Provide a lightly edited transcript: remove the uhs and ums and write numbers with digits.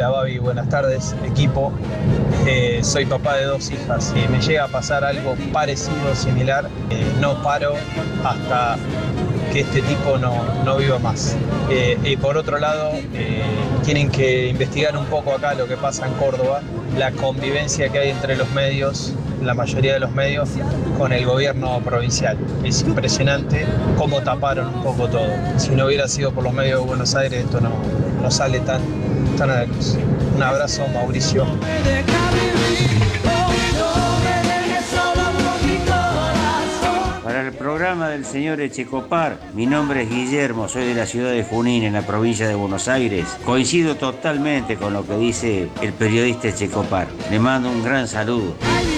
Hola Babi, buenas tardes, equipo. Soy papá de 2 hijas. Si me llega a pasar algo parecido, similar, no paro hasta que este tipo no viva más. Y por otro lado, tienen que investigar un poco acá lo que pasa en Córdoba, la convivencia que hay entre los medios, la mayoría de los medios, con el gobierno provincial. Es impresionante cómo taparon un poco todo. Si no hubiera sido por los medios de Buenos Aires, esto no sale tan a la luz. Un abrazo, Mauricio. Para el programa del señor Echecopar, mi nombre es Guillermo, soy de la ciudad de Junín, en la provincia de Buenos Aires. Coincido totalmente con lo que dice el periodista Echecopar. Le mando un gran saludo.